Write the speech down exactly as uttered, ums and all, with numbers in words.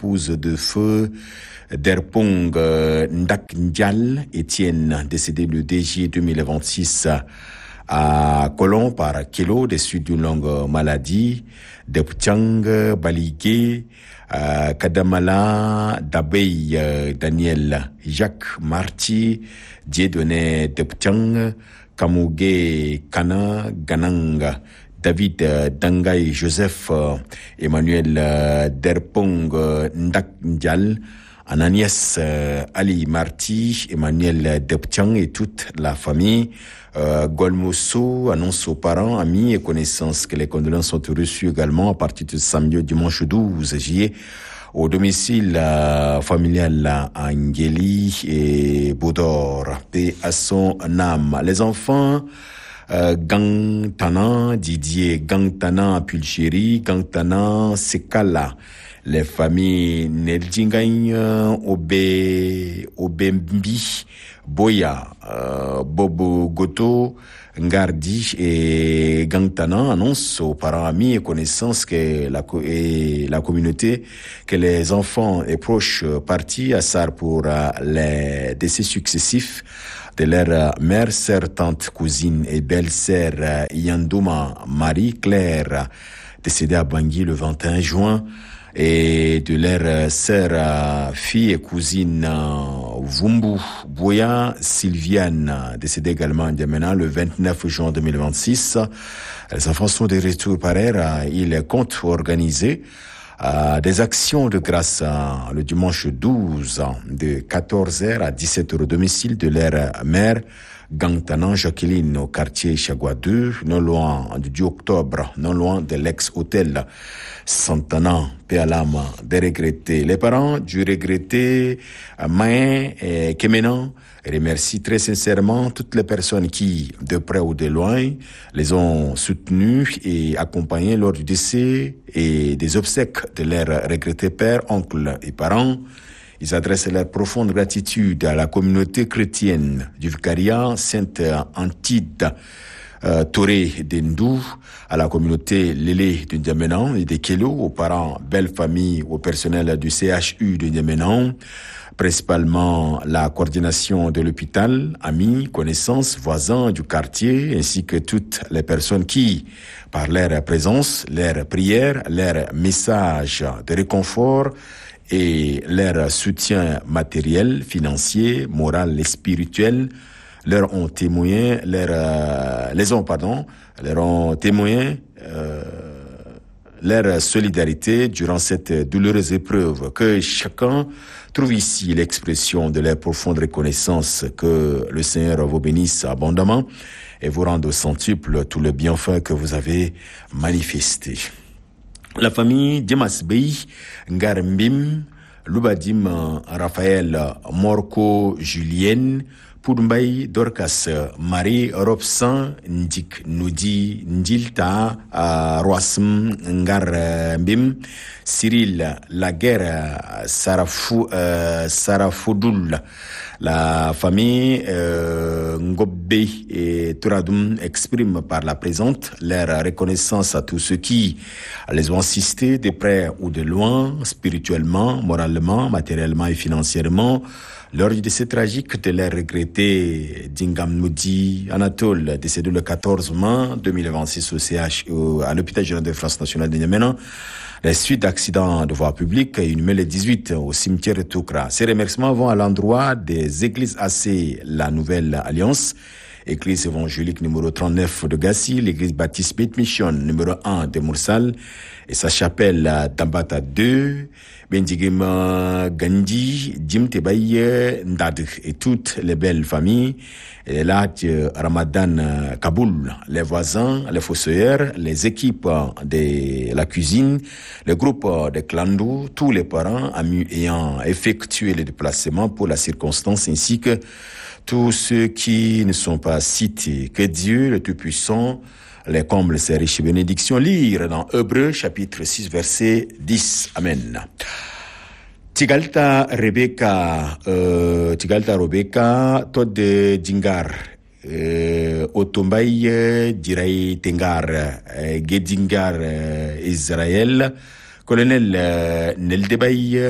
épouse de feu Derpong Ndak Ndial, Étienne, décédé le deux juillet deux mille vingt-six à Colomb par kilo des suites d'une longue maladie. Deptiang Baligé, euh, Kadamala Dabey, euh, Daniel Jacques Marty, Dieudonné Deptiang, Kamouge Kana Gananga, David euh, Dangay Joseph, euh, Emmanuel euh, Derpong euh, Ndak Ndial, Ananias euh, Ali Marty, Emmanuel Deptiang et toute la famille. Euh, Golmosso annonce aux parents, amis et connaissances que les condoléances sont reçues également à partir de samedi au dimanche douze juillet au domicile euh, familial à Ngeli et Baudor. Paix à son âme. Les enfants euh, Gangtana, Didier Gangtana Pulchéri, Gangtana Sekala. Les familles Neldingagne, Obe, Obembi, Boya, euh, Bobo Goto, Ngardi et Gangtana annoncent aux parents, amis et connaissances que la, et la communauté que les enfants et proches partis à Sar pour euh, les décès successifs de leur mère, sœur, tante, cousine et belle-sœur euh, Yandouma Marie-Claire, décédée à Bangui le vingt et un juin, et de leur sœur, fille et cousine Vumbu Boya Sylviane, décédée également à N'Djamena le vingt-neuf juin deux mille vingt-six. Les enfants sont de retour par air. Ils comptent organiser euh, des actions de grâce euh, le dimanche douze de quatorze heures à dix-sept heures au domicile de leur mère Gangtana Jacqueline au quartier Chagua deux, non loin du dix octobre, non loin de l'ex-hôtel Santana, paix à l'âme des regrettés. Les parents du regretté Maïn et Kemenan remercient très sincèrement toutes les personnes qui, de près ou de loin, les ont soutenus et accompagnés lors du décès et des obsèques de leurs regrettés pères, oncles et parents. Ils adressent leur profonde gratitude à la communauté chrétienne du vicariat Sainte-Antide, euh, Toré d'Endou, à la communauté Lélé de N'Djamena et de Kelo, aux parents, belle famille, au personnel du C H U de N'Djamena, principalement la coordination de l'hôpital, amis, connaissances, voisins du quartier, ainsi que toutes les personnes qui, par leur présence, leur prière, leur message de réconfort, et leur soutien matériel, financier, moral et spirituel leur ont témoigné, leur, euh, les ont, pardon, leur ont témoigné euh, leur solidarité durant cette douloureuse épreuve. Que chacun trouve ici l'expression de leur profonde reconnaissance. Que le Seigneur vous bénisse abondamment et vous rende au centuple tout le bienfait que vous avez manifesté. La famille Dimas Bey, Ngarmbim, Lubadim, Raphaël, Morco, Julienne, Poudmbay, Dorcas, Marie, Robson, Ndik, Noudi, Ndilta, Roasm, Ngarmbim, Cyril, Laguerre, Sarafou, euh, Sarafoudoul. La famille euh, Ngobbe et Turadoum exprime par la présente leur reconnaissance à tous ceux qui les ont assistés de près ou de loin, spirituellement, moralement, matériellement et financièrement, lors du décès tragique de leur regretté Dingam Noudi Anatole, décédé le quatorze mai deux mille vingt-six au C H, à l'hôpital général de France nationale de N'Djamena. Les suites d'accidents de voie publique, inhumé le dix-huit au cimetière de Toukra. Ces remerciements vont à l'endroit des églises A C, la Nouvelle Alliance, église évangélique numéro trente-neuf de Gassi, l'église baptiste Beth Mission numéro un de Moursal et sa chapelle d'Ambata deux, Bendigima Gandhi, Jim Tebaye, Ndad et toutes les belles familles. Et là, Ramadan Kaboul, les voisins, les fossoyeurs, les équipes de la cuisine, le groupe de Klandou, tous les parents, amis ayant effectué le déplacement pour la circonstance, ainsi que tous ceux qui ne sont pas cités. Que Dieu, le Tout-Puissant, les comble ses riches bénédictions. Lire dans Hébreux, chapitre six, verset dix. Amen. Tigalta Rebecca, euh, Tigalta Rebecca, Tod Djingar, euh, Otombaï, Diray Tengar, euh, Gedingar, euh, Israël, colonel euh, Neldebaï,